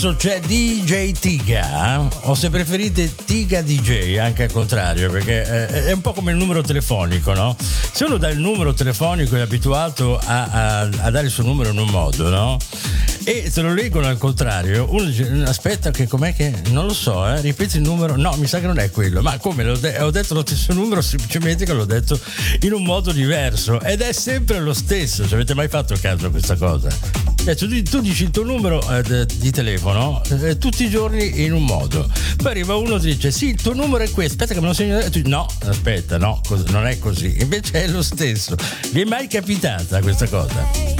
C'è DJ Tiga, o se preferite Tiga DJ, anche al contrario, perché è un po' come il numero telefonico, no? Se uno dà il numero telefonico è abituato a dare il suo numero in un modo, no? E se lo leggono al contrario, uno dice aspetta, che com'è che non lo so, ripeti il numero, no, mi sa che non è quello, ma come ho detto lo stesso numero, semplicemente che l'ho detto in un modo diverso, ed è sempre lo stesso. Ci avete mai fatto caso a questa cosa? Tu dici il tuo numero di telefono tutti i giorni in un modo, poi arriva uno e ti dice sì, il tuo numero è questo, aspetta che me lo segno, no, aspetta, no, non è così, invece è lo stesso. Vi è mai capitata questa cosa?